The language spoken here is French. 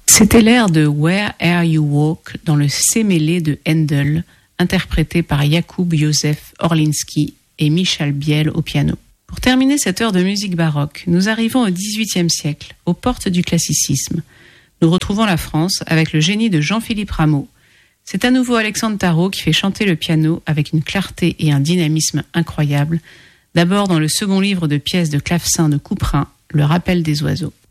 C'était l'air de Where Are You Walk dans le C mêlé de Handel, interprété par Jakub Józef Orliński et Michal Biel au piano. Pour terminer cette heure de musique baroque, nous arrivons au XVIIIe siècle, aux portes du classicisme. Nous retrouvons la France avec le génie de Jean-Philippe Rameau. C'est à nouveau Alexandre Tarot qui fait chanter le piano avec une clarté et un dynamisme incroyables, d'abord dans le second livre de pièces de clavecin de Couperin, Le Rappel des oiseaux.